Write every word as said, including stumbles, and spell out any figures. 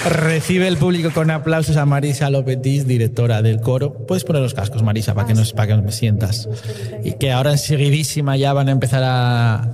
Recibe el público con aplausos a Marisa Lopetis, directora del coro. Puedes poner los cascos, Marisa, para que nos, para que nos sientas. Y que ahora enseguidísima ya van a empezar a,